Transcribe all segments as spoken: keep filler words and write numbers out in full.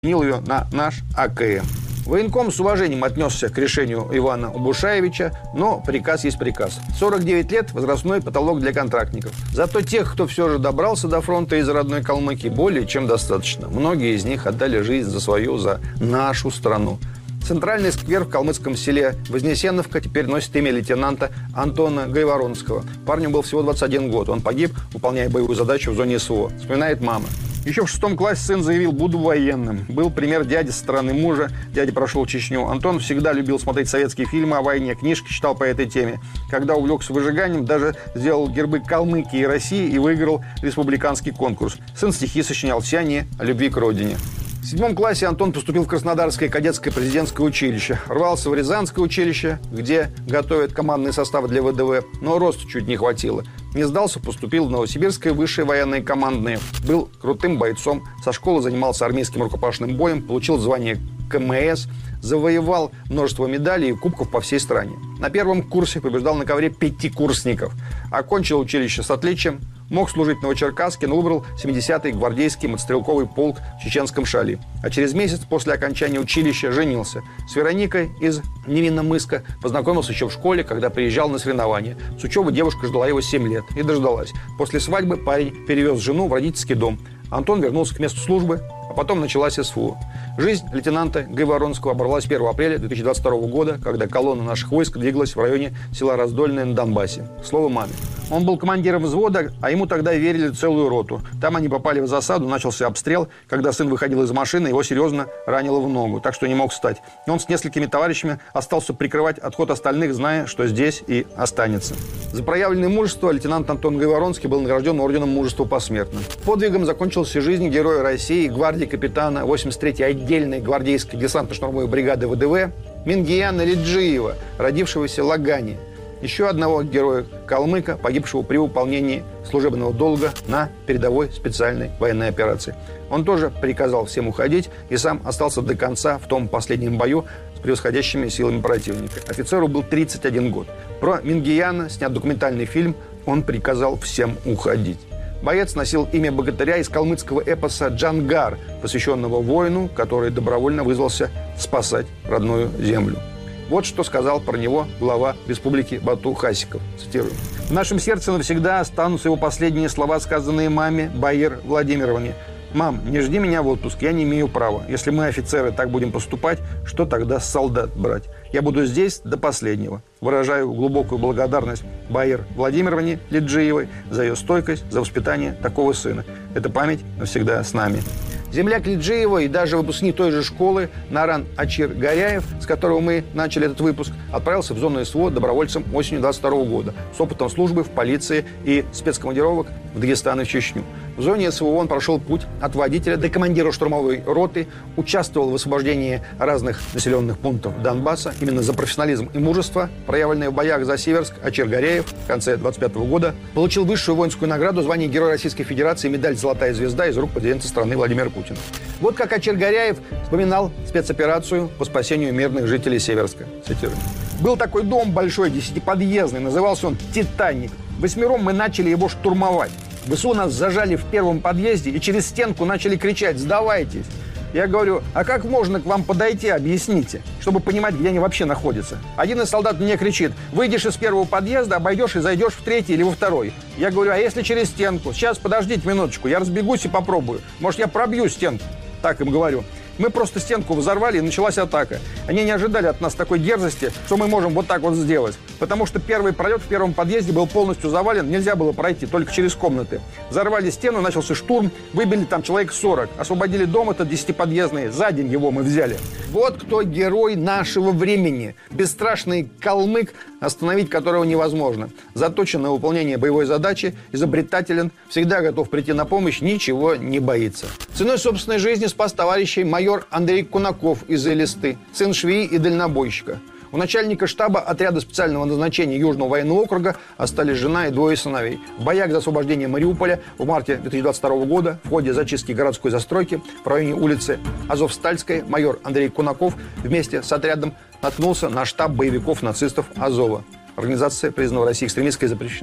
сменил ее на наш А К М. Военком с уважением отнесся к решению Ивана Убушаевича, но приказ есть приказ. сорок девять лет – возрастной потолок для контрактников. Зато тех, кто все же добрался до фронта из родной Калмыкии, более чем достаточно. Многие из них отдали жизнь за свою, за нашу страну. Центральный сквер в калмыцком селе Вознесеновка теперь носит имя лейтенанта Антона Гайворонского. Парню был всего двадцать один год. Он погиб, выполняя боевую задачу в зоне С В О. Вспоминает мама. Еще в шестом классе сын заявил: буду военным. Был пример дяди со стороны мужа. Дядя прошел Чечню. Антон всегда любил смотреть советские фильмы о войне, книжки читал по этой теме. Когда увлекся выжиганием, даже сделал гербы Калмыкии и России и выиграл республиканский конкурс. Сын стихи сочинял, все они о любви к родине. В седьмом классе Антон поступил в Краснодарское кадетское президентское училище. Рвался в Рязанское училище, где готовят командные составы для В Д В, но росту чуть не хватило. Не сдался, поступил в Новосибирское высшее военное командное. Был крутым бойцом, со школы занимался армейским рукопашным боем, получил звание К М С, завоевал множество медалей и кубков по всей стране. На первом курсе побеждал на ковре пятикурсников. Окончил училище с отличием. Мог служить в Новочеркасске, но выбрал семидесятый гвардейский мотострелковый полк в чеченском Шали. А через месяц после окончания училища женился. С Вероникой из Невинномыска познакомился еще в школе, когда приезжал на соревнования. С учебы девушка ждала его семь лет и дождалась. После свадьбы парень перевез жену в родительский дом. Антон вернулся к месту службы, а потом началась С Ф У. Жизнь лейтенанта Гайворонского оборвалась первого апреля две тысячи двадцать второго года, когда колонна наших войск двигалась в районе села Раздольное на Донбассе. Слово маме. Он был командиром взвода, а ему тогда верили целую роту. Там они попали в засаду, начался обстрел. Когда сын выходил из машины, его серьезно ранило в ногу, так что не мог встать. И он с несколькими товарищами остался прикрывать отход остальных, зная, что здесь и останется. За проявленное мужество лейтенант Антон Гайворонский был награжден орденом мужества посмертно. Подвигом закончился жизнь героя России, гвардии капитана восемьдесят третьей отдельной гвардейской десантно-штурмовой бригады В Д В Мингияна Лиджиева, родившегося в Лагане. Еще одного героя калмыка, погибшего при выполнении служебного долга на передовой специальной военной операции. Он тоже приказал всем уходить и сам остался до конца в том последнем бою с превосходящими силами противника. Офицеру был тридцать один год. Про Мингияна снят документальный фильм «Он приказал всем уходить». Боец носил имя богатыря из калмыцкого эпоса «Джангар», посвященного воину, который добровольно вызвался спасать родную землю. Вот что сказал про него глава республики Бату Хасиков. Цитирую. «В нашем сердце навсегда останутся его последние слова, сказанные маме Баир Владимировне. Мам, не жди меня в отпуск, я не имею права. Если мы, офицеры, так будем поступать, что тогда с солдат брать? Я буду здесь до последнего. Выражаю глубокую благодарность Баир Владимировне Лиджиевой за ее стойкость, за воспитание такого сына. Эта память навсегда с нами». Земляк Лиджиева и даже выпускник той же школы Наран Ачир Горяев, с которого мы начали этот выпуск, отправился в зону С В О добровольцем осенью двадцать второго года с опытом службы в полиции и спецкомандировок в Дагестан и в Чечню. В зоне С В О он прошел путь от водителя до командира штурмовой роты, участвовал в освобождении разных населенных пунктов Донбасса. Именно за профессионализм и мужество, проявленное в боях за Северск, Ачир Горяев в конце двадцать пятого года получил высшую воинскую награду, звание Героя Российской Федерации, медаль «Золотая звезда» из рук президента страны Владимира Путина. Вот как Ачир Горяев вспоминал спецоперацию по спасению мирных жителей Северска. Цитирую. «Был такой дом большой, десятиподъездный, назывался он «Титаник». Восьмером мы начали его штурмовать. В ВСУ нас зажали в первом подъезде и через стенку начали кричать: «Сдавайтесь!» Я говорю: а как можно к вам подойти, объясните, чтобы понимать, где они вообще находятся? Один из солдат мне кричит: выйдешь из первого подъезда, обойдешь и зайдешь в третий или во второй. Я говорю: а если через стенку? Сейчас, подождите минуточку, я разбегусь и попробую. Может, я пробью стенку? Так им говорю. Мы просто стенку взорвали, и началась атака. Они не ожидали от нас такой дерзости, что мы можем вот так вот сделать. Потому что первый пролет в первом подъезде был полностью завален, нельзя было пройти, только через комнаты. Взорвали стену, начался штурм, выбили там человек сорок. Освободили дом этот десятиподъездный, за день его мы взяли. Вот кто герой нашего времени. Бесстрашный калмык, остановить которого невозможно. Заточен на выполнение боевой задачи, изобретателен, всегда готов прийти на помощь, ничего не боится. Ценой собственной жизни спас товарищей майор Андрей Кунаков из Элисты, сын швеи и дальнобойщика. У начальника штаба отряда специального назначения Южного военного округа остались жена и двое сыновей. В боях за освобождение Мариуполя в марте две тысячи двадцать второго года в ходе зачистки городской застройки в районе улицы Азовстальской майор Андрей Кунаков вместе с отрядом наткнулся на штаб боевиков нацистов Азова. Организация, признанная в России экстремистской, запрещена.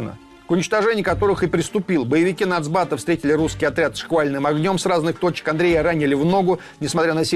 к уничтожению которых и приступил. Боевики нацбата встретили русский отряд шквальным огнем с разных точек. Андрея ранили в ногу, несмотря на сильный